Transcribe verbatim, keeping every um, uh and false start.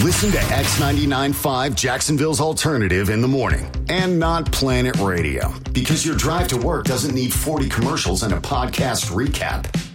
Listen to X ninety-nine point five Jacksonville's Alternative in the morning and not Planet Radio, because your drive to work doesn't need forty commercials and a podcast recap.